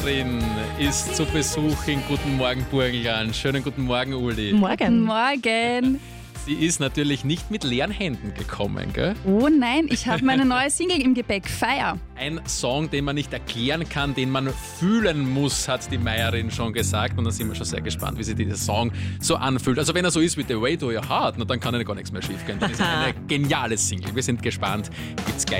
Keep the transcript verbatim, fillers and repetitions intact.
Meierin ist zu Besuch in Guten Morgen Burgenland. Schönen guten Morgen, Uli. Morgen. Guten Morgen. Sie ist natürlich nicht mit leeren Händen gekommen, gell? Oh nein, ich habe meine neue Single im Gepäck, Feier. Ein Song, den man nicht erklären kann, den man fühlen muss, hat die Meierin schon gesagt. Und da sind wir schon sehr gespannt, wie sich dieser Song so anfühlt. Also wenn er so ist wie The Way to Your Heart, na, dann kann ja gar nichts mehr schief gehen. Dann ist es eine geniale Single. Wir sind gespannt. Gibt's gleich